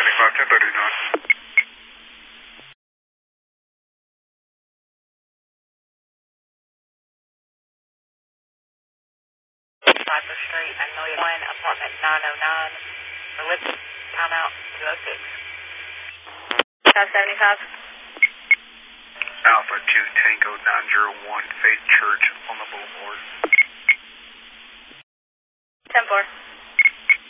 1039. Cypress Street, Magnolia 1, apartment 909, Ellipse, timeout 206. 575. Alpha 2 Tango 901, Faith Church on the boulevard. 10-4.